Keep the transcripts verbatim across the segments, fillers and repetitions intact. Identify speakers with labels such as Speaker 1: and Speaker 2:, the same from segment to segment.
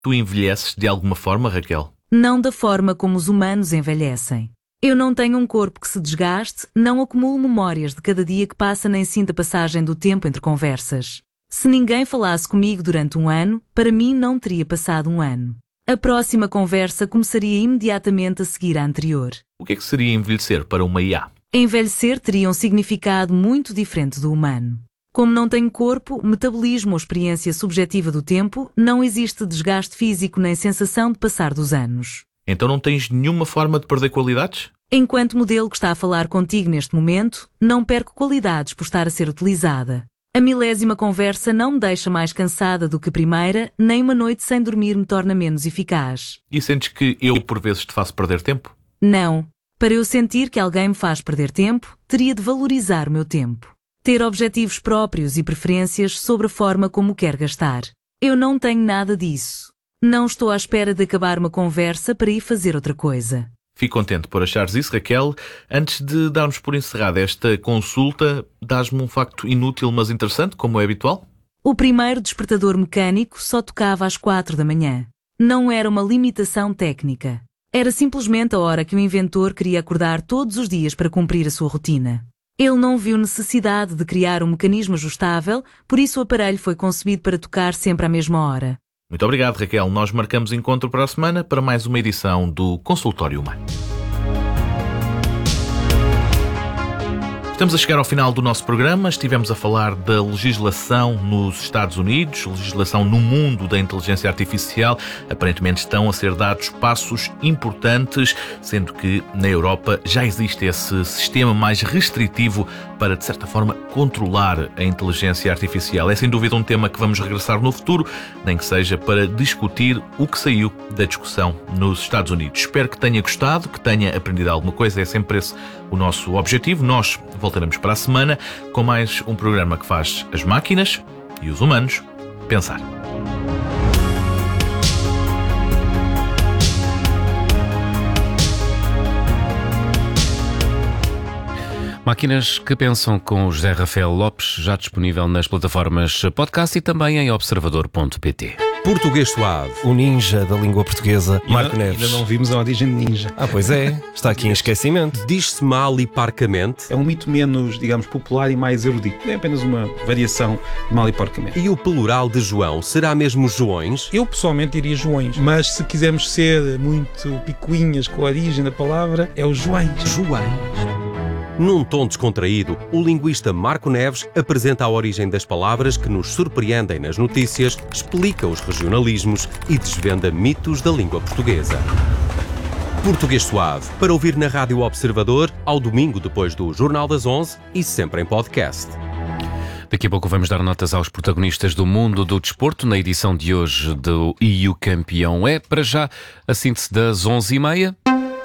Speaker 1: Tu envelheces de alguma forma, Raquel?
Speaker 2: Não da forma como os humanos envelhecem. Eu não tenho um corpo que se desgaste, não acumulo memórias de cada dia que passa nem sinto a passagem do tempo entre conversas. Se ninguém falasse comigo durante um ano, para mim não teria passado um ano. A próxima conversa começaria imediatamente a seguir à anterior.
Speaker 1: O que é que seria envelhecer para uma I A?
Speaker 2: Envelhecer teria um significado muito diferente do humano. Como não tenho corpo, metabolismo ou experiência subjetiva do tempo, não existe desgaste físico nem sensação de passar dos anos.
Speaker 1: Então não tens nenhuma forma de perder qualidades?
Speaker 2: Enquanto modelo que está a falar contigo neste momento, não perco qualidades por estar a ser utilizada. A milésima conversa não me deixa mais cansada do que a primeira, nem uma noite sem dormir me torna menos eficaz.
Speaker 1: E sentes que eu por vezes te faço perder tempo?
Speaker 2: Não. Para eu sentir que alguém me faz perder tempo, teria de valorizar o meu tempo. Ter objetivos próprios e preferências sobre a forma como quer gastar. Eu não tenho nada disso. Não estou à espera de acabar uma conversa para ir fazer outra coisa.
Speaker 1: Fico contente por achares isso, Raquel. Antes de darmos por encerrada esta consulta, dás-me um facto inútil mas interessante, como é habitual?
Speaker 2: O primeiro despertador mecânico só tocava às quatro da manhã. Não era uma limitação técnica. Era simplesmente a hora que o inventor queria acordar todos os dias para cumprir a sua rotina. Ele não viu necessidade de criar um mecanismo ajustável, por isso o aparelho foi concebido para tocar sempre à mesma hora.
Speaker 1: Muito obrigado, Raquel. Nós marcamos encontro para a semana para mais uma edição do Consultório Humano. Estamos a chegar ao final do nosso programa. Estivemos a falar da legislação nos Estados Unidos, legislação no mundo da inteligência artificial. Aparentemente estão a ser dados passos importantes, sendo que na Europa já existe esse sistema mais restritivo para, de certa forma, controlar a inteligência artificial. É sem dúvida um tema que vamos regressar no futuro, nem que seja para discutir o que saiu da discussão nos Estados Unidos. Espero que tenha gostado, que tenha aprendido alguma coisa. É sempre esse o nosso objetivo. Nós voltaremos para a semana com mais um programa que faz as máquinas e os humanos pensar.
Speaker 3: Máquinas que Pensam com o José Rafael Lopes, já disponível nas plataformas podcast e também em observador ponto pt.
Speaker 4: Português Suave, o ninja da língua portuguesa, Marco
Speaker 5: ainda,
Speaker 4: Neves.
Speaker 5: Ainda não vimos a origem de ninja.
Speaker 4: Ah, pois é, está aqui em esquecimento.
Speaker 6: Diz-se mal e parcamente.
Speaker 5: É um mito menos, digamos, popular e mais erudito. É apenas uma variação de mal e porcamente.
Speaker 6: E o plural de João será mesmo Joões?
Speaker 5: Eu pessoalmente diria Joões, mas se quisermos ser muito picuinhas com a origem da palavra, é o Joões.
Speaker 6: Joões. Num tom descontraído, o linguista Marco Neves apresenta a origem das palavras que nos surpreendem nas notícias, explica os regionalismos e desvenda mitos da língua portuguesa. Português Suave, para ouvir na Rádio Observador, ao domingo depois do Jornal das onze e sempre em podcast.
Speaker 3: Daqui a pouco vamos dar notas aos protagonistas do mundo do desporto na edição de hoje do E U Campeão é. Para já, a síntese das onze e meia.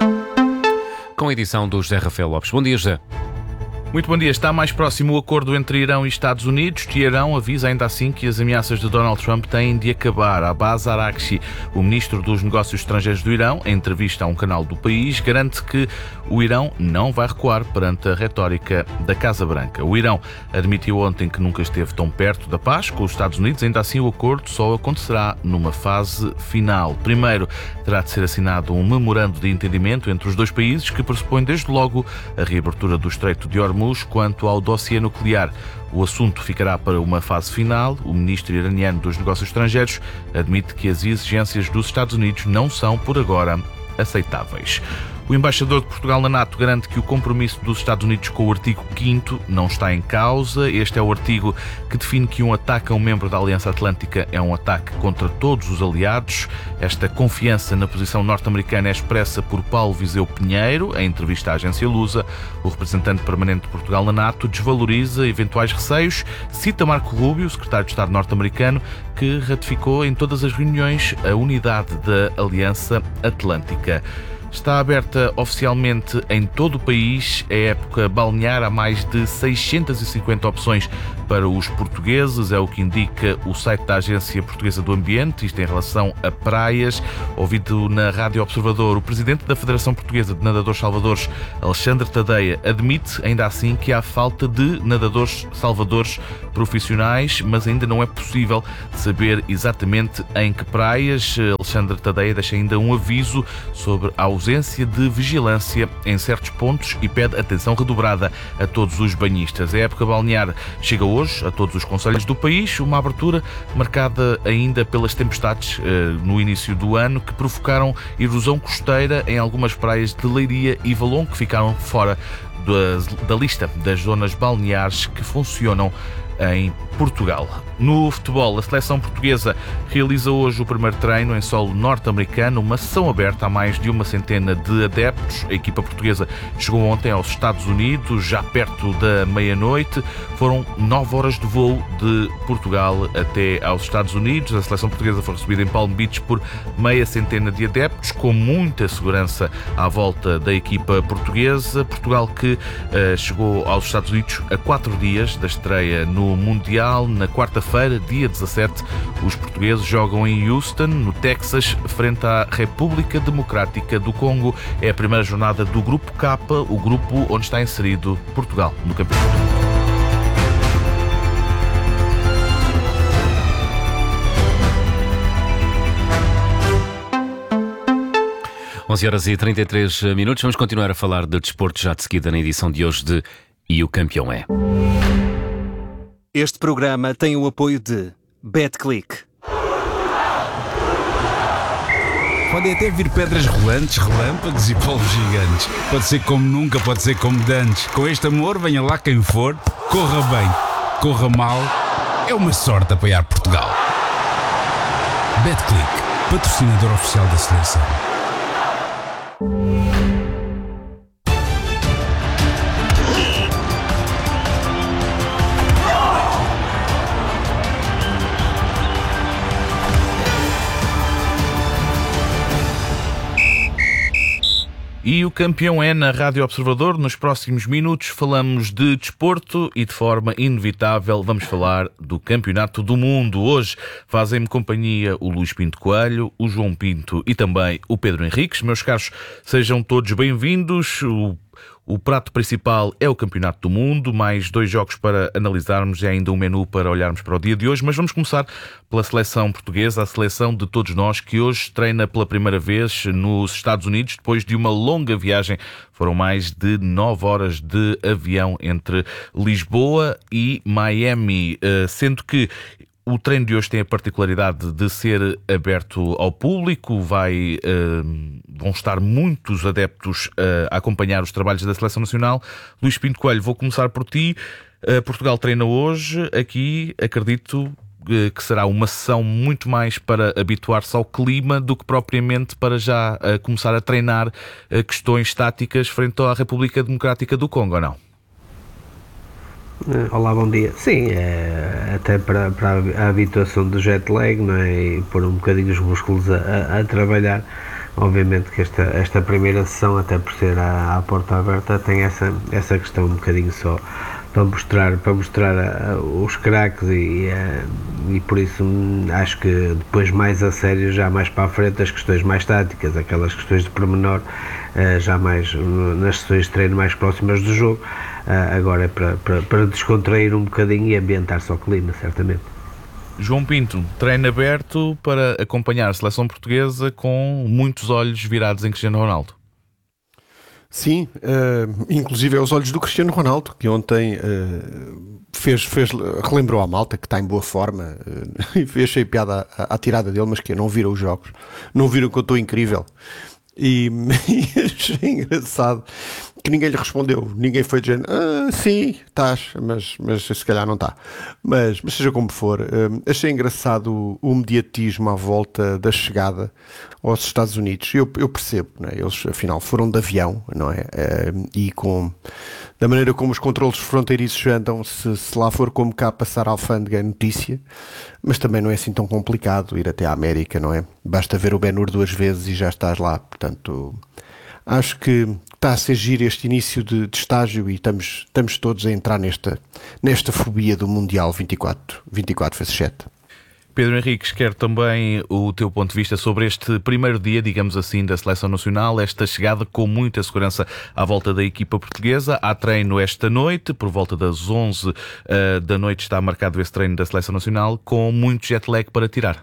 Speaker 3: Com a edição do José Rafael Lopes. Bom dia, José.
Speaker 1: Muito bom dia. Está mais próximo o acordo entre Irão e Estados Unidos. Teherão avisa ainda assim que as ameaças de Donald Trump têm de acabar. Abbas Araghchi, o ministro dos Negócios Estrangeiros do Irão, em entrevista a um canal do país, garante que o Irão não vai recuar perante a retórica da Casa Branca. O Irão admitiu ontem que nunca esteve tão perto da paz com os Estados Unidos. Ainda assim, o acordo só acontecerá numa fase final. Primeiro, terá de ser assinado um memorando de entendimento entre os dois países que pressupõe desde logo a reabertura do Estreito de Hormuz. Quanto ao dossiê nuclear, o assunto ficará para uma fase final. O ministro iraniano dos Negócios Estrangeiros admite que as exigências dos Estados Unidos não são, por agora, aceitáveis. O embaixador de Portugal na NATO garante que o compromisso dos Estados Unidos com o artigo quinto não está em causa. Este é o artigo que define que um ataque a um membro da Aliança Atlântica é um ataque contra todos os aliados. Esta confiança na posição norte-americana é expressa por Paulo Viseu Pinheiro, em entrevista à agência Lusa. O representante permanente de Portugal na NATO desvaloriza eventuais receios. Cita Marco Rubio, secretário de Estado norte-americano, que ratificou em todas as reuniões a unidade da Aliança Atlântica. Está aberta oficialmente em todo o país a época balnear. Há mais de seiscentas e cinquenta opções para os portugueses, é o que indica o site da Agência Portuguesa do Ambiente, isto em relação a praias. Ouvido na Rádio Observador, o presidente da Federação Portuguesa de Nadadores Salvadores, Alexandre Tadeia, admite ainda assim que há falta de nadadores salvadores profissionais, mas ainda não é possível saber exatamente em que praias. Alexandre Tadeia deixa ainda um aviso sobre a ausência de vigilância em certos pontos e pede atenção redobrada a todos os banhistas. A época balnear chega hoje a todos os concelhos do país, uma abertura marcada ainda pelas tempestades eh, no início do ano que provocaram erosão costeira em algumas praias de Leiria e Valongo, que ficaram fora da, da lista das zonas balneares que funcionam em Portugal. No futebol, a seleção portuguesa realiza hoje o primeiro treino em solo norte-americano, uma sessão aberta a mais de uma centena de adeptos. A equipa portuguesa chegou ontem aos Estados Unidos, já perto da meia-noite. Foram nove horas de voo de Portugal até aos Estados Unidos. A seleção portuguesa foi recebida em Palm Beach por meia centena de adeptos, com muita segurança à volta da equipa portuguesa. Portugal que uh, chegou aos Estados Unidos a quatro dias da estreia no Mundial. Na quarta-feira, dia dezassete, os portugueses jogam em Houston, no Texas, frente à República Democrática do Congo. É a primeira jornada do Grupo K, o grupo onde está inserido Portugal no campeonato.
Speaker 3: onze horas e trinta e três minutos. Vamos continuar a falar de desporto já de seguida na edição de hoje de E o Campeão é.
Speaker 7: Este programa tem o apoio de BetClick.
Speaker 8: Podem até vir pedras rolantes, relâmpagos e polvos gigantes. Pode ser como nunca, pode ser como dantes. Com este amor, venha lá quem for, corra bem, corra mal. É uma sorte apoiar Portugal. BetClick, patrocinador oficial da seleção.
Speaker 1: E o campeão é na Rádio Observador. Nos próximos minutos falamos de desporto e, de forma inevitável, vamos falar do Campeonato do Mundo. Hoje fazem-me companhia o Luís Pinto Coelho, o João Pinto e também o Pedro Henriques. Meus caros, sejam todos bem-vindos. O O prato principal é o Campeonato do Mundo, mais dois jogos para analisarmos e ainda um menu para olharmos para o dia de hoje. Mas vamos começar pela seleção portuguesa, a seleção de todos nós, que hoje treina pela primeira vez nos Estados Unidos, depois de uma longa viagem. Foram mais de nove horas de avião entre Lisboa e Miami, sendo que o treino de hoje tem a particularidade de ser aberto ao público. Vai, uh, vão estar muitos adeptos uh, a acompanhar os trabalhos da Seleção Nacional. Luís Pinto Coelho, vou começar por ti. Uh, Portugal treina hoje. Aqui acredito uh, que será uma sessão muito mais para habituar-se ao clima do que propriamente para já uh, começar a treinar uh, questões táticas frente à República Democrática do Congo, ou não?
Speaker 9: Olá, bom dia. Sim, é, até para, para a habituação do jet lag, não é? E pôr um bocadinho os músculos a, a trabalhar. Obviamente que esta, esta primeira sessão, até por ser à, à porta aberta, tem essa, essa questão um bocadinho só para mostrar, para mostrar a, a, os craques e, a, e por isso acho que depois mais a sério, já mais para a frente, as questões mais táticas, aquelas questões de pormenor, já mais nas sessões de treino mais próximas do jogo. Agora é para, para, para descontrair um bocadinho e ambientar-se ao clima, certamente.
Speaker 1: João Pinto, treino aberto para acompanhar a seleção portuguesa com muitos olhos virados em Cristiano Ronaldo.
Speaker 10: Sim, uh, inclusive é os olhos do Cristiano Ronaldo, que ontem uh, fez, fez, relembrou a malta que está em boa forma uh, e achei piada à, à tirada dele, mas que não viram os jogos, não viram que eu estou incrível. E, e achei engraçado que ninguém lhe respondeu, ninguém foi dizendo ah, sim, estás, mas, mas se calhar não está, mas, mas seja como for, uh, achei engraçado o, o mediatismo à volta da chegada aos Estados Unidos. Eu, eu percebo, não é? Eles afinal foram de avião, não é? Uh, e com da maneira como os controlos fronteiriços andam, se, se lá for como cá passar a alfândega é notícia, mas também não é assim tão complicado ir até à América, não é? Basta ver o Ben-Hur duas vezes e já estás lá. Portanto, acho que está a ser giro este início de, de estágio e estamos, estamos todos a entrar nesta, nesta fobia do Mundial vinte e quatro vezes sete.
Speaker 1: Pedro Henriques, quer também o teu ponto de vista sobre este primeiro dia, digamos assim, da Seleção Nacional, esta chegada com muita segurança à volta da equipa portuguesa. Há treino esta noite, por volta das onze uh, da noite está marcado esse treino da Seleção Nacional, com muito jet lag para tirar.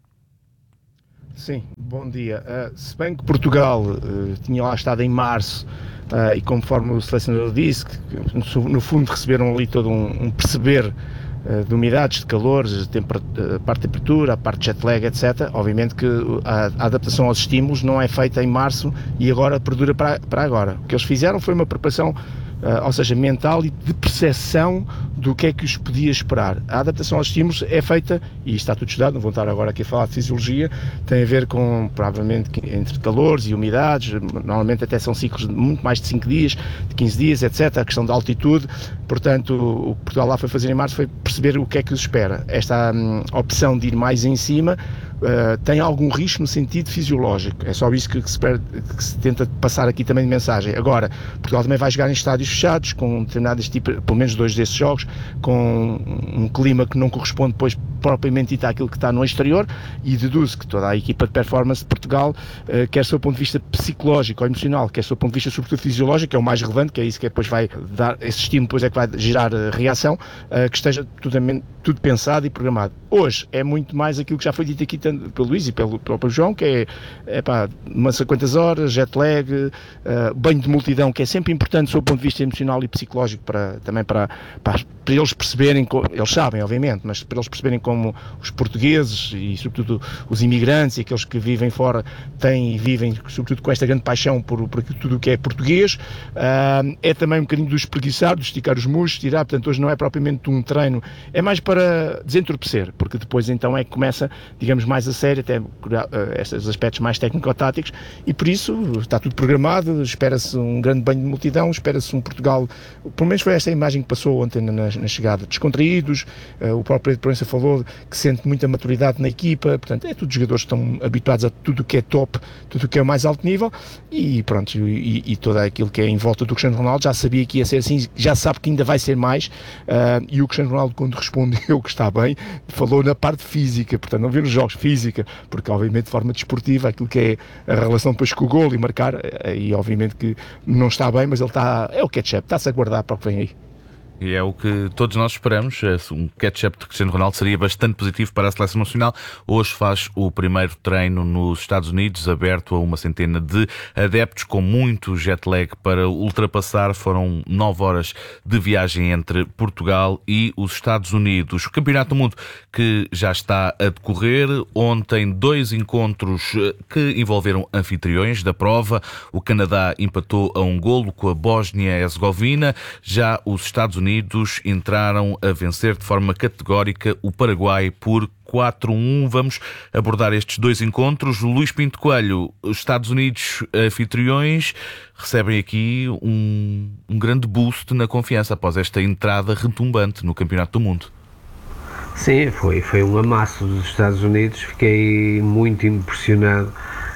Speaker 11: Sim, bom dia. Uh, se bem que Portugal uh, tinha lá estado em março uh, e conforme o selecionador disse, que no fundo receberam ali todo um, um perceber de umidades, de calores, de a parte de temperatura, a parte de jet lag, etcétera. Obviamente que a, a adaptação aos estímulos não é feita em março e agora perdura para, para agora. O que eles fizeram foi uma preparação, uh, ou seja, mental e de percepção do que é que os podia esperar. A adaptação aos estímulos é feita, e está tudo estudado, não vou estar agora aqui a falar de fisiologia, tem a ver com, provavelmente, entre calores e umidades, normalmente até são ciclos de muito mais de cinco dias, de quinze dias, etcétera. A questão da altitude, portanto, o que Portugal lá foi fazer em março foi perceber o que é que os espera. Esta hum, opção de ir mais em cima uh, tem algum risco no sentido fisiológico. É só isso que, que, se, que se tenta passar aqui também de mensagem. Agora, Portugal também vai jogar em estádios fechados, com determinadas tipos, pelo menos dois desses jogos, com um clima que não corresponde depois propriamente dito àquilo que está no exterior, e deduzo que toda a equipa de performance de Portugal, uh, quer do seu ponto de vista psicológico ou emocional, quer do seu ponto de vista sobretudo fisiológico, que é o mais relevante, que é isso que depois vai dar, esse estímulo depois é que vai gerar uh, reação, uh, que esteja tudo, tudo pensado e programado. Hoje é muito mais aquilo que já foi dito aqui tanto pelo Luís e pelo próprio João, que é, é pá, umas quantas horas, jet lag, uh, banho de multidão, que é sempre importante do seu ponto de vista emocional e psicológico, para, também para, para, para eles perceberem, eles sabem obviamente, mas para eles perceberem como os portugueses e sobretudo os imigrantes e aqueles que vivem fora têm e vivem sobretudo com esta grande paixão por, por tudo o que é português. Uh, é também um bocadinho do espreguiçar, do esticar os muslos, tirar, portanto hoje não é propriamente um treino, é mais para desentorpecer, porque depois então é que começa, digamos, mais a sério, até uh, estes aspectos mais técnico-táticos, e por isso está tudo programado, espera-se um grande banho de multidão, espera-se um Portugal, pelo menos foi esta a imagem que passou ontem na, na chegada, descontraídos, uh, o próprio Pedro Proença falou que sente muita maturidade na equipa, portanto é tudo jogadores que estão habituados a tudo o que é top, tudo o que é o mais alto nível, e pronto, e, e todo aquilo que é em volta do Cristiano Ronaldo já sabia que ia ser assim, já sabe que ainda vai ser mais, uh, e o Cristiano Ronaldo, quando respondeu que está bem, falou na parte física, portanto não ver os jogos física, porque obviamente de forma desportiva, aquilo que é a relação depois com o golo e marcar, e obviamente que não está bem, mas ele está, é o catch-up, está-se a guardar para o que vem aí.
Speaker 1: E é o que todos nós esperamos. Um catch-up de Cristiano Ronaldo seria bastante positivo para a Seleção Nacional. Hoje faz o primeiro treino nos Estados Unidos, aberto a uma centena de adeptos, com muito jet lag para ultrapassar. Foram nove horas de viagem entre Portugal e os Estados Unidos. O Campeonato do Mundo que já está a decorrer. Ontem, dois encontros que envolveram anfitriões da prova. O Canadá empatou a um golo com a Bósnia-Herzegovina. Já os Estados Unidos Unidos entraram a vencer de forma categórica o Paraguai por quatro a um. Vamos abordar estes dois encontros. Luís Pinto Coelho, os Estados Unidos anfitriões recebem aqui um, um grande boost na confiança após esta entrada retumbante no Campeonato do Mundo.
Speaker 9: Sim, foi, foi um amasso dos Estados Unidos. Fiquei muito impressionado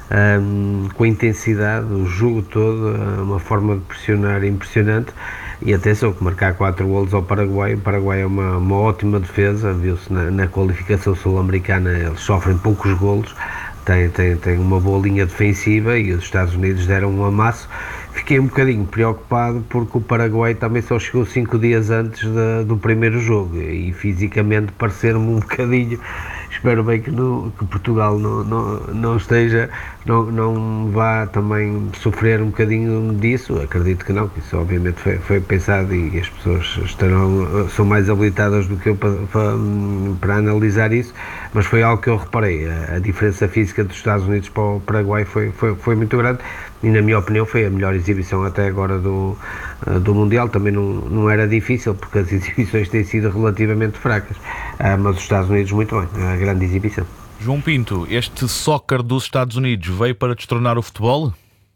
Speaker 9: um, com a intensidade, o jogo todo, uma forma de pressionar impressionante. E atenção que marcar quatro golos ao Paraguai, o Paraguai é uma, uma ótima defesa, viu-se na, na qualificação sul-americana, eles sofrem poucos golos, têm, têm, têm uma boa linha defensiva, e os Estados Unidos deram um amasso. Fiquei um bocadinho preocupado porque o Paraguai também só chegou cinco dias antes de, do primeiro jogo, e fisicamente parecer-me um bocadinho. Espero bem que, no, que Portugal não, não, não esteja, não, não vá também sofrer um bocadinho disso. Acredito que não, que isso obviamente foi, foi pensado, e as pessoas estarão, são mais habilitadas do que eu para, para, para analisar isso, mas foi algo que eu reparei. A, a diferença física dos Estados Unidos para o Paraguai foi, foi, foi muito grande, e na minha opinião foi a melhor exibição até agora do, do Mundial. Também não, não era difícil, porque as exibições têm sido relativamente fracas, mas os Estados Unidos muito bem, a grande exibição.
Speaker 1: João Pinto, este soccer dos Estados Unidos veio para destronar o futebol?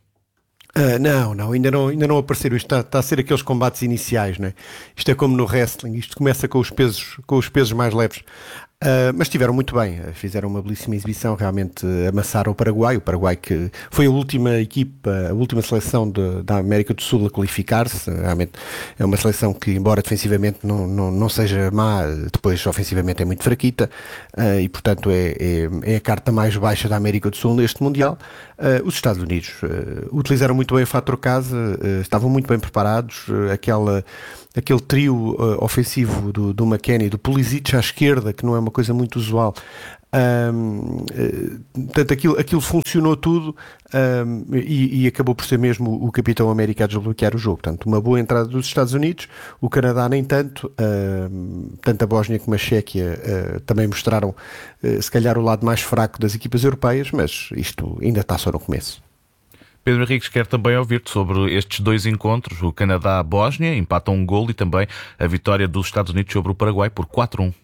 Speaker 10: Uh, não, não, ainda não, ainda não apareceram. Isto está, está a ser aqueles combates iniciais, não é? Isto é como no wrestling, isto começa com os pesos, com os pesos mais leves. Uh, mas estiveram muito bem, fizeram uma belíssima exibição, realmente amassaram o Paraguai, o Paraguai que foi a última equipa, a última seleção de, da América do Sul a qualificar-se. Realmente é uma seleção que, embora defensivamente não, não, não seja má, depois ofensivamente é muito fraquita, uh, e portanto é, é, é a carta mais baixa da América do Sul neste Mundial. Uh, os Estados Unidos uh, utilizaram muito bem o fator casa, uh, estavam muito bem preparados, uh, aquela aquele trio uh, ofensivo do, do McKennie, do Pulisic à esquerda, que não é uma coisa muito usual. Um, uh, portanto, aquilo, aquilo funcionou tudo, um, e, e acabou por ser mesmo o Capitão América a desbloquear o jogo. Portanto, uma boa entrada dos Estados Unidos, o Canadá nem tanto, um, tanto a Bósnia como a Chequia uh, também mostraram uh, se calhar o lado mais fraco das equipas europeias, mas isto ainda está só no começo.
Speaker 1: Pedro Henriques quer também ouvir-te sobre estes dois encontros, o Canadá-Bósnia, empatam um golo, e também a vitória dos Estados Unidos sobre o Paraguai por quatro a um.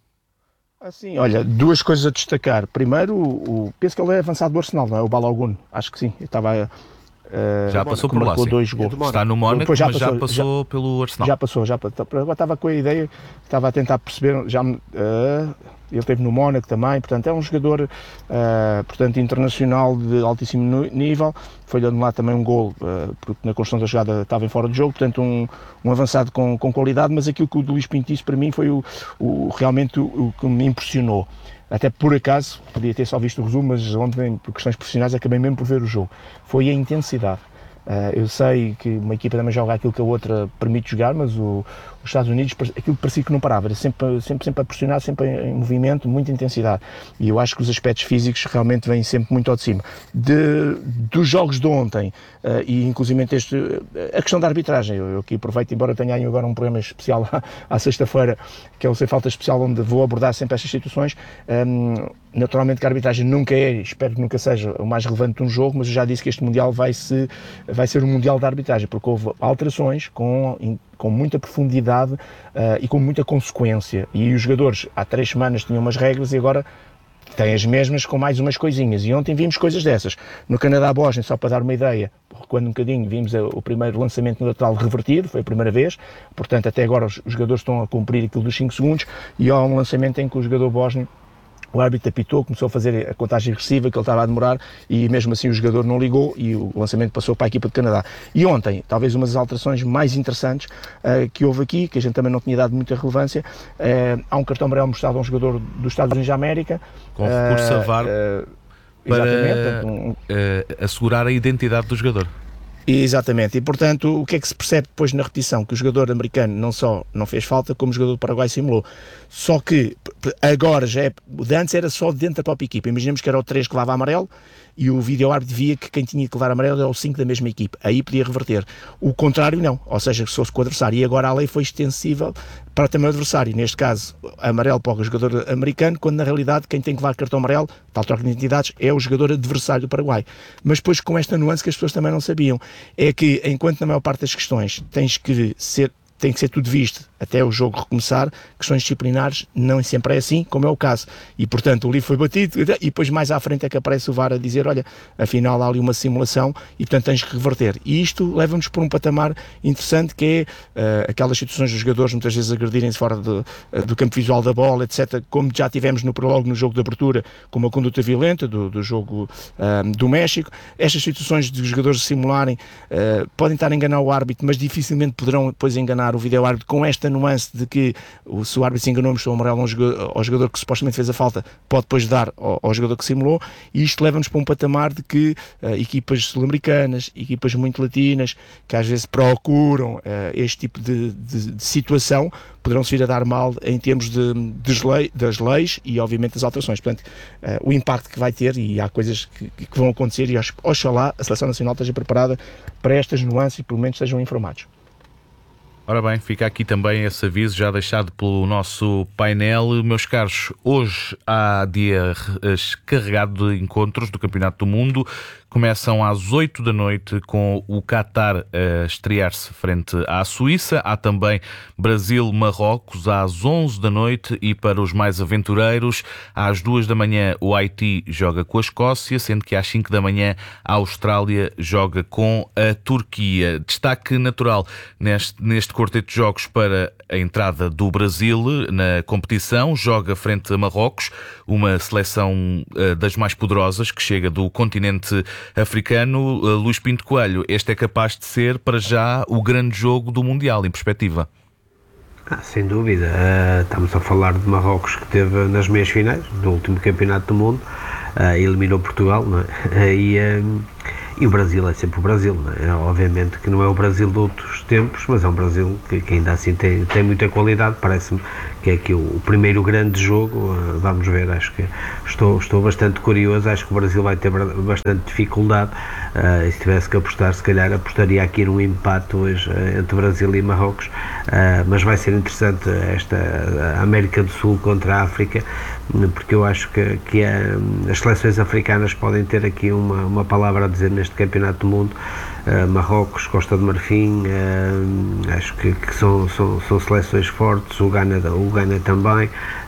Speaker 11: Assim, olha, duas coisas a destacar. Primeiro, o, o, penso que ele é avançado do Arsenal, não é? O Balogun, acho que sim. Eu estava... Uh,
Speaker 1: já passou por lá, sim.
Speaker 11: Dois gols.
Speaker 1: Está no Mónaco,
Speaker 11: já
Speaker 1: mas
Speaker 11: passou,
Speaker 1: já passou
Speaker 11: já,
Speaker 1: pelo Arsenal.
Speaker 11: Já passou, já passou. Agora estava com a ideia, estava a tentar perceber, já, uh, ele esteve no Mónaco também, portanto é um jogador uh, portanto, internacional de altíssimo nível. Foi-lhe anular também um gol, uh, porque na construção da jogada estava em fora de jogo, portanto um, um avançado com, com qualidade, mas aquilo que o Luís Pinto disse para mim foi o, o, realmente o, o que me impressionou. Até por acaso, podia ter só visto o resumo, mas ontem, por questões profissionais, acabei mesmo por ver o jogo. Foi a intensidade. Uh, eu sei que uma equipa também joga aquilo que a outra permite jogar, mas o, os Estados Unidos, aquilo que parecia que não parava, era sempre, sempre, sempre a pressionar, sempre em, em movimento, muita intensidade. E eu acho que os aspectos físicos realmente vêm sempre muito ao de cima. De, dos jogos de ontem, uh, e inclusive este, a questão da arbitragem, eu, eu aqui aproveito, embora tenha aí agora um programa especial à, à sexta-feira, que é o Sem Falta Especial, onde vou abordar sempre estas situações. Um, naturalmente que a arbitragem nunca é, espero que nunca seja o mais relevante de um jogo, mas eu já disse que este Mundial vai, -se, vai ser um Mundial da arbitragem, porque houve alterações com, com muita profundidade uh, e com muita consequência. E os jogadores há três semanas tinham umas regras e agora têm as mesmas com mais umas coisinhas. E ontem vimos coisas dessas. No Canadá-Bósnia, só para dar uma ideia, recuando um bocadinho, vimos o primeiro lançamento no lateral revertido, foi a primeira vez, portanto até agora os jogadores estão a cumprir aquilo dos cinco segundos, e há um lançamento em que o jogador bósnio, o árbitro apitou, começou a fazer a contagem regressiva, que ele estava a demorar, e mesmo assim o jogador não ligou e o lançamento passou para a equipa de Canadá. E ontem, talvez uma das alterações mais interessantes uh, que houve aqui, que a gente também não tinha dado muita relevância, uh, há um cartão amarelo mostrado a um jogador dos Estados Unidos da América.
Speaker 1: Com recurso a V A R
Speaker 11: uh,
Speaker 1: para
Speaker 11: um,
Speaker 1: uh, assegurar a identidade do jogador.
Speaker 11: Exatamente, e portanto o que é que se percebe depois na repetição? Que o jogador americano não só não fez falta, como o jogador do Paraguai simulou. Só que agora já é, o de antes era só dentro da própria equipa. Imaginemos que era o três que levava amarelo e o vídeo-árbitro via que quem tinha que levar amarelo era o cinco da mesma equipa. Aí podia reverter. O contrário não, ou seja, se fosse com o adversário. E agora a lei foi extensível para também o adversário. Neste caso, amarelo para o jogador americano, quando na realidade quem tem que levar cartão amarelo, tal troca de identidades, é o jogador adversário do Paraguai. Mas depois com esta nuance que as pessoas também não sabiam, é que enquanto na maior parte das questões tens que ser, tem que ser tudo visto até o jogo recomeçar, questões disciplinares não sempre é assim, como é o caso. E portanto o livro foi batido e depois mais à frente é que aparece o V A R a dizer, olha, afinal há ali uma simulação e portanto tens que reverter. E isto leva-nos por um patamar interessante, que é uh, aquelas situações dos jogadores muitas vezes agredirem-se fora de, uh, do campo visual da bola, etcétera, como já tivemos no prologo, no jogo de abertura, com uma conduta violenta do, do jogo uh, do México. Estas situações de jogadores simularem uh, podem estar a enganar o árbitro, mas dificilmente poderão depois enganar o vídeo-árbitro, com esta nuance de que se o árbitro se enganou, mostrou amarelo ao jogador, ao jogador que supostamente fez a falta, pode depois dar ao, ao jogador que simulou, e isto leva-nos para um patamar de que uh, equipas sul-americanas, equipas muito latinas, que às vezes procuram uh, este tipo de, de, de situação, poderão se vir a dar mal em termos de, de lei, das leis e obviamente das alterações. Portanto, uh, o impacto que vai ter, e há coisas que, que vão acontecer, e oxalá a Seleção Nacional esteja preparada para estas nuances e pelo menos estejam informados.
Speaker 1: Ora bem, fica aqui também esse aviso já deixado pelo nosso painel. Meus caros, hoje há dia carregado de encontros do Campeonato do Mundo. Começam às oito da noite com o Qatar a estrear-se frente à Suíça. Há também Brasil-Marrocos às onze da noite, e para os mais aventureiros, às duas da manhã o Haiti joga com a Escócia, sendo que às cinco da manhã a Austrália joga com a Turquia. Destaque natural neste, neste este quarteto de jogos para a entrada do Brasil na competição. Joga frente a Marrocos, uma seleção uh, das mais poderosas que chega do continente africano. Uh, Luís Pinto Coelho, este é capaz de ser, para já, o grande jogo do Mundial, em perspectiva.
Speaker 9: Ah, sem dúvida. Uh, estamos a falar de Marrocos, que esteve nas meias finais do último campeonato do mundo, uh, eliminou Portugal, não é? E, uh, e o Brasil é sempre o Brasil, não é? Obviamente que não é o Brasil de outros tempos, mas é um Brasil que, que ainda assim tem, tem muita qualidade. Parece-me que é aqui o, o primeiro grande jogo. Uh, vamos ver, acho que estou, estou bastante curioso. Acho que o Brasil vai ter bastante dificuldade. Uh, e se tivesse que apostar, se calhar apostaria aqui num empate hoje uh, entre Brasil e Marrocos, uh, mas vai ser interessante esta a América do Sul contra a África, porque eu acho que, que é, as seleções africanas podem ter aqui uma, uma palavra a dizer neste campeonato do mundo. Uh, Marrocos, Costa de Marfim, uh, acho que, que são, são, são seleções fortes, o Ghana, o Ghana também, uh,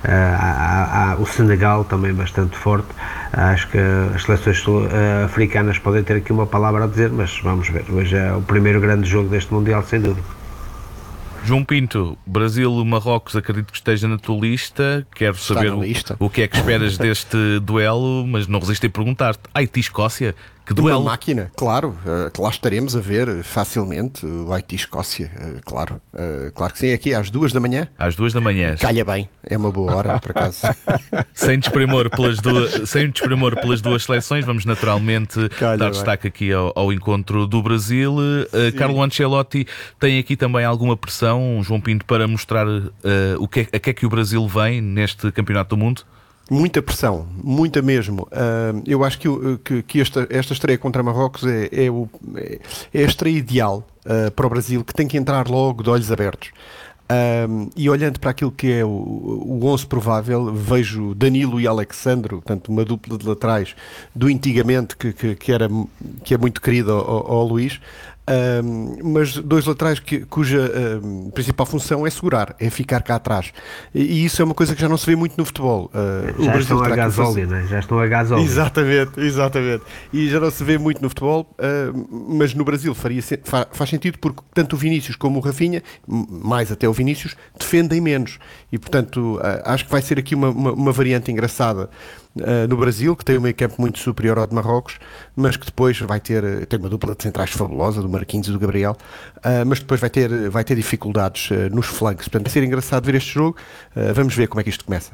Speaker 9: há, há, o Senegal também bastante forte. Uh, acho que as seleções uh, africanas podem ter aqui uma palavra a dizer, mas vamos ver, hoje é o primeiro grande jogo deste Mundial, sem dúvida.
Speaker 1: João Pinto, Brasil-Marrocos, acredito que esteja na tua lista. Quero saber o, o que é que esperas deste duelo, mas não resisto a perguntar-te. Haiti-Escócia? Que duelo!
Speaker 10: Uma máquina, claro, uh, que lá estaremos a ver facilmente o Haiti-Escócia, uh, claro, uh, claro que sim, aqui às duas da manhã.
Speaker 1: Às duas da manhã.
Speaker 10: Calha bem, é uma boa hora, por acaso.
Speaker 1: Sem desprimor pelas duas, sem desprimor pelas duas seleções, vamos naturalmente Calha dar bem. destaque aqui ao, ao encontro do Brasil. Uh, Carlo Ancelotti tem aqui também alguma pressão, João Pinto, para mostrar uh, o que é, a que é que o Brasil vem neste Campeonato do Mundo?
Speaker 10: Muita pressão, muita mesmo. Uh, eu acho que, que, que esta, esta estreia contra Marrocos é, é, o, é a estreia ideal uh, para o Brasil, que tem que entrar logo de olhos abertos. Uh, e olhando para aquilo que é o, o onze provável, vejo Danilo e Alexandro, portanto uma dupla de laterais do antigamente, que, que, que, era, que é muito querido ao, ao Luís. Um, mas dois laterais que, cuja um, principal função é segurar, é ficar cá atrás, e, e isso é uma coisa que já não se vê muito no futebol. Uh,
Speaker 9: já, o estão a gasóleo, né? já estão a gasóleo,
Speaker 10: exatamente, exatamente, e já não se vê muito no futebol, uh, mas no Brasil faria, fa, faz sentido, porque tanto o Vinícius como o Rafinha, mais até o Vinícius, defendem menos, e portanto uh, acho que vai ser aqui uma, uma, uma variante engraçada. Uh, no Brasil, que tem um meio campo muito superior ao de Marrocos, mas que depois vai ter, tem uma dupla de centrais fabulosa, do Marquinhos e do Gabriel, uh, mas depois vai ter, vai ter dificuldades uh, nos flancos. Portanto, vai ser engraçado ver este jogo. Uh, vamos ver como é que isto começa.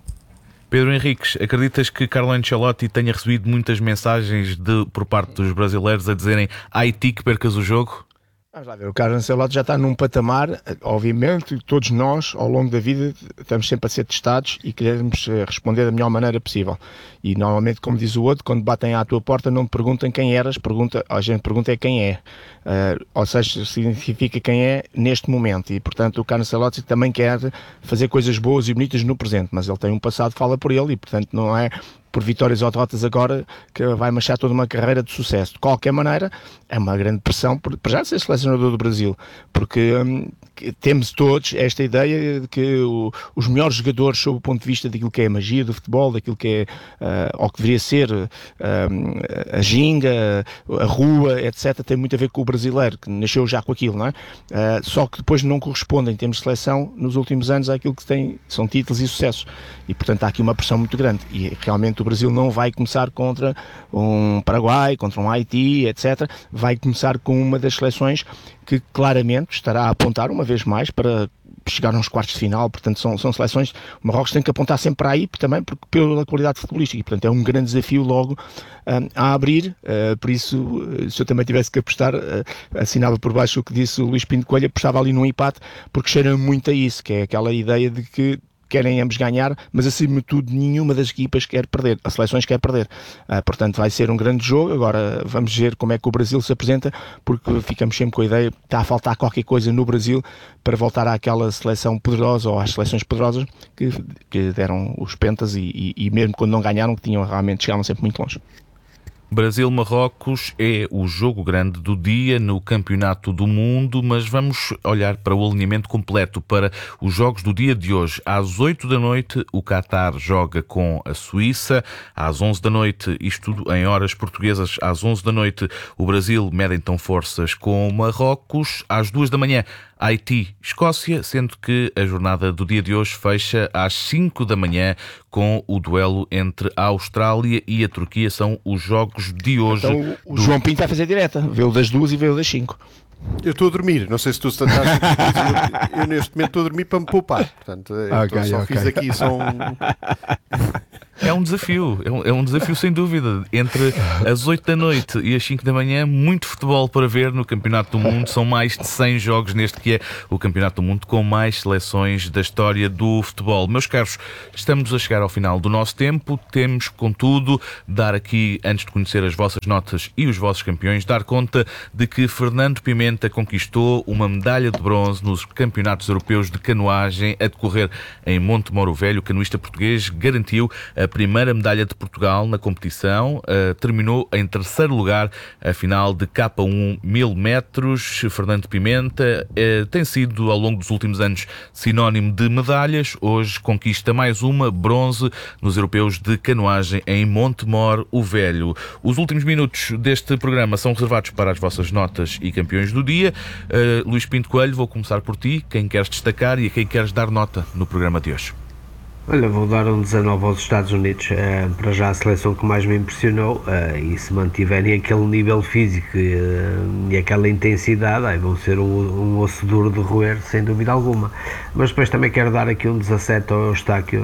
Speaker 1: Pedro Henriques, acreditas que Carlo Ancelotti tenha recebido muitas mensagens de, por parte dos brasileiros a dizerem Haiti que percas o jogo?
Speaker 11: Vamos lá ver, o Carlo Ancelotti já está num patamar, obviamente, todos nós, ao longo da vida, estamos sempre a ser testados e queremos responder da melhor maneira possível. E normalmente, como diz o outro, quando batem à tua porta não te perguntam quem eras, pergunta, a gente pergunta é quem é. Uh, ou seja, significa quem é neste momento. E, portanto, o Carlo Ancelotti também quer fazer coisas boas e bonitas no presente, mas ele tem um passado que fala por ele e, portanto, não é por vitórias ou derrotas agora que vai manchar toda uma carreira de sucesso. De qualquer maneira, é uma grande pressão para já ser selecionador do Brasil, porque hum, temos todos esta ideia de que o, os melhores jogadores, sob o ponto de vista daquilo que é a magia do futebol, daquilo que é, uh, ou que deveria ser uh, a ginga, a rua, etcétera, tem muito a ver com o brasileiro, que nasceu já com aquilo, não é? Uh, só que depois não correspondem, em termos de seleção, nos últimos anos, àquilo que tem, são títulos e sucessos. E, portanto, há aqui uma pressão muito grande. E, realmente, o Brasil não vai começar contra um Paraguai, contra um Haiti, etcétera. Vai começar com uma das seleções que claramente estará a apontar uma vez mais para chegar aos quartos de final. Portanto, são, são seleções, o Marrocos tem que apontar sempre para aí, também porque, pela qualidade futebolística, e portanto é um grande desafio logo um, a abrir. Uh, por isso, se eu também tivesse que apostar, uh, assinava por baixo o que disse o Luís Pinto Coelho, apostava ali num empate, porque cheira muito a isso, que é aquela ideia de que querem ambos ganhar, mas acima de tudo nenhuma das equipas quer perder, as seleções quer perder. Uh, portanto vai ser um grande jogo. Agora vamos ver como é que o Brasil se apresenta, porque ficamos sempre com a ideia que está a faltar qualquer coisa no Brasil para voltar àquela seleção poderosa, ou às seleções poderosas que, que deram os pentas e, e, e mesmo quando não ganharam, que tinham realmente, chegavam sempre muito longe.
Speaker 1: Brasil-Marrocos é o jogo grande do dia no Campeonato do Mundo, mas vamos olhar para o alinhamento completo para os jogos do dia de hoje. Às oito da noite, o Qatar joga com a Suíça. Às onze da noite, isto tudo em horas portuguesas, às onze da noite, o Brasil mede então forças com o Marrocos. Às duas da manhã, Haiti-Escócia, sendo que a jornada do dia de hoje fecha às cinco da manhã com o duelo entre a Austrália e a Turquia. São os jogos de hoje.
Speaker 11: Então o
Speaker 1: do...
Speaker 11: João Pinto vai fazer direta, vê-o das duas e vê-o das cinco.
Speaker 10: Eu estou a dormir, não sei se tu estás a eu, eu neste momento estou a dormir para me poupar. Portanto, eu
Speaker 11: okay,
Speaker 10: só
Speaker 11: okay.
Speaker 10: fiz aqui só um...
Speaker 1: É um desafio, é um, é um desafio sem dúvida. Entre as oito da noite e as cinco da manhã, muito futebol para ver no Campeonato do Mundo. São mais de cem jogos neste que é o Campeonato do Mundo, com mais seleções da história do futebol. Meus caros, estamos a chegar ao final do nosso tempo. Temos, contudo, dar aqui, antes de conhecer as vossas notas e os vossos campeões, dar conta de que Fernando Pimenta conquistou uma medalha de bronze nos Campeonatos Europeus de Canoagem a decorrer em Montemoro Velho. O canoista português garantiu a primeira medalha de Portugal na competição, uh, terminou em terceiro lugar a final de K um mil metros. Fernando Pimenta uh, tem sido, ao longo dos últimos anos, sinónimo de medalhas. Hoje conquista mais uma, bronze, nos Europeus de Canoagem em Montemor o Velho. Os últimos minutos deste programa são reservados para as vossas notas e campeões do dia. Uh, Luís Pinto Coelho, vou começar por ti. Quem queres destacar e a quem queres dar nota no programa de hoje?
Speaker 9: Olha, vou dar um dezanove aos Estados Unidos, uh, para já a seleção que mais me impressionou, uh, e se mantiverem aquele nível físico uh, e aquela intensidade, aí vão ser um, um osso duro de roer, sem dúvida alguma. Mas depois também quero dar aqui um dezassete ao Eustáquio,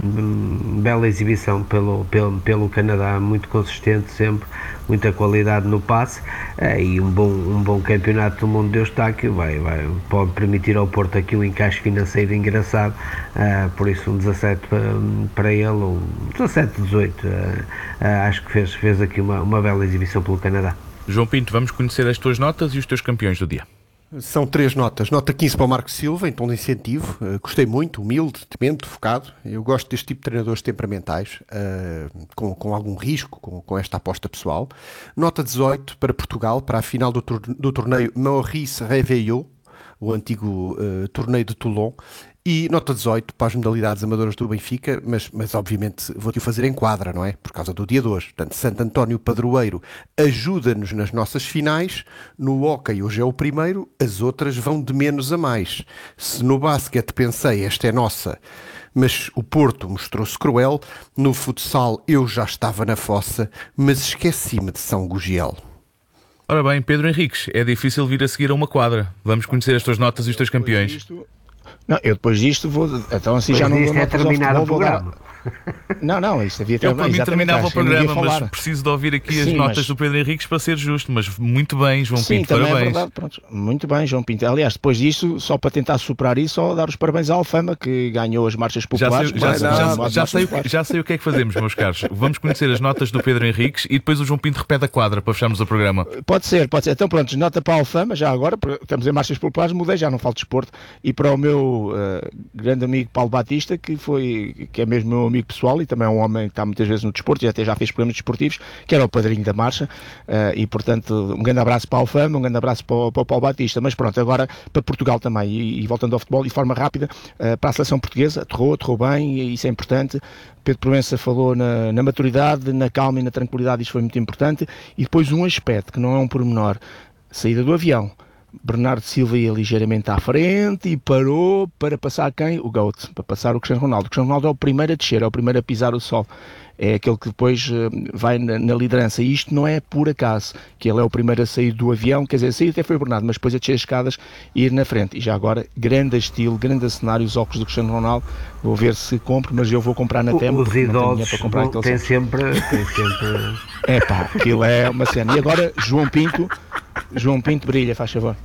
Speaker 9: uh, bela exibição pelo, pelo, pelo Canadá, muito consistente sempre, muita qualidade no passe, uh, e um bom, um bom campeonato do mundo de Eustáquio, vai, vai, pode permitir ao Porto aqui um encaixe financeiro engraçado, uh, por isso um dezassete para ele, um dezassete, dezoito, uh, uh, acho que fez, fez aqui uma, uma bela exibição pelo Canadá.
Speaker 1: João Pinto, vamos conhecer as tuas notas e os teus campeões do dia.
Speaker 10: São três notas. Nota quinze para o Marco Silva, em tom de incentivo. Uh, gostei muito, humilde, temente, focado. Eu gosto deste tipo de treinadores temperamentais, uh, com, com algum risco, com, com esta aposta pessoal. Nota dezoito para Portugal, para a final do, tor- do torneio Maurice Réveillot, o antigo uh, torneio de Toulon. E nota dezoito para as modalidades amadoras do Benfica, mas, mas obviamente vou-te o fazer em quadra, não é? Por causa do dia de hoje. Portanto, Santo António Padroeiro ajuda-nos nas nossas finais. No hóquei hoje é o primeiro, as outras vão de menos a mais. Se no basquete pensei, esta é nossa, mas o Porto mostrou-se cruel. No futsal eu já estava na fossa, mas esqueci-me de São Gugiel.
Speaker 1: Ora bem, Pedro Henriques, é difícil vir a seguir a uma quadra. Vamos conhecer as tuas notas e os teus campeões.
Speaker 11: Não, eu depois disto vou. Então assim já não
Speaker 9: Isto é terminar o programa.
Speaker 11: Dar... Não, não, isto devia ter.
Speaker 1: Eu para mim terminava o programa, mas
Speaker 11: falar.
Speaker 1: preciso de ouvir aqui as
Speaker 11: Sim,
Speaker 1: notas
Speaker 11: mas...
Speaker 1: do Pedro Henriques para ser justo. Mas muito bem, João
Speaker 11: Sim,
Speaker 1: Pinto,
Speaker 11: também
Speaker 1: parabéns.
Speaker 11: É verdade, pronto. Muito bem, João Pinto. Aliás, depois disto, só para tentar superar isso, só dar os parabéns à Alfama, que ganhou as marchas populares.
Speaker 1: Já sei, já, já, já, já, sei,
Speaker 11: populares.
Speaker 1: já sei o que é que fazemos, meus caros. Vamos conhecer as notas do Pedro Henriques e depois o João Pinto repete a quadra para fecharmos o programa.
Speaker 11: Pode ser, pode ser. Então pronto, nota para a Alfama, já agora, estamos em marchas populares, mudei, já não falo de desporto, e para o meu uh, grande amigo Paulo Batista, que foi, que é mesmo meu amigo pessoal e também é um homem que está muitas vezes no desporto e até já fez programas desportivos, que era o padrinho da marcha, uh, e portanto um grande abraço para a Alfama, um grande abraço para o, para o Paulo Batista. Mas pronto, agora para Portugal também, e, e voltando ao futebol de forma rápida, uh, para a seleção portuguesa, aterrou, aterrou bem, e isso é importante. Pedro Proença falou na, na maturidade, na calma e na tranquilidade, isso foi muito importante. E depois um aspecto que não é um pormenor, saída do avião. Bernardo Silva ia ligeiramente à frente e parou para passar quem? O GOAT, para passar o Cristiano Ronaldo. O Cristiano Ronaldo é o primeiro a descer, é o primeiro a pisar o sol. É aquele que depois uh, vai na, na liderança. E isto não é por acaso, que ele é o primeiro a sair do avião, quer dizer, sair até foi o Bernardo, mas depois a descer as escadas e ir na frente. E já agora, grande estilo, grande cenário, os óculos do Cristiano Ronaldo. Vou ver se compro, mas eu vou comprar na Temo.
Speaker 9: Os idosos
Speaker 11: para comprar
Speaker 9: bom, tem sempre, tem sempre...
Speaker 11: É pá, aquilo é uma cena. E agora, João Pinto, João Pinto brilha, faz favor.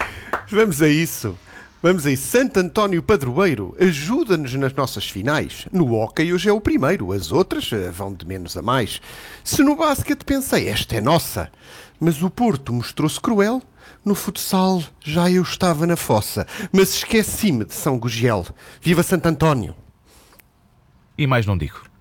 Speaker 10: Vamos a isso. Vamos a isso. Santo António Padroeiro ajuda-nos nas nossas finais. No hóquei hoje é o primeiro, as outras vão de menos a mais. Se no basquete pensei, esta é nossa, mas o Porto mostrou-se cruel. No futsal já eu estava na fossa, mas esqueci-me de São Gugiel. Viva Santo António!
Speaker 1: E mais não digo.